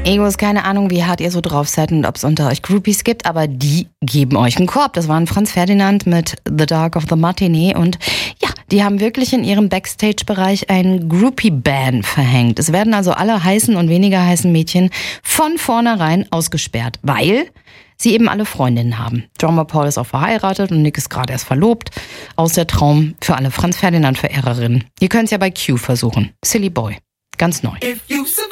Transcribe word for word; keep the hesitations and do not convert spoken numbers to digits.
Egos, keine Ahnung, wie hart ihr so drauf seid und ob es unter euch Groupies gibt, aber die geben euch einen Korb. Das waren Franz Ferdinand mit The Dark of the Matinee und ja, die haben wirklich in ihrem Backstage-Bereich einen Groupie-Ban verhängt. Es werden also alle heißen und weniger heißen Mädchen von vornherein ausgesperrt, weil sie eben alle Freundinnen haben. Drummer Paul ist auch verheiratet und Nick ist gerade erst verlobt. Aus der Traum für alle Franz Ferdinand-Verehrerinnen. Ihr könnt es ja bei Q versuchen. Silly Boy. Ganz neu.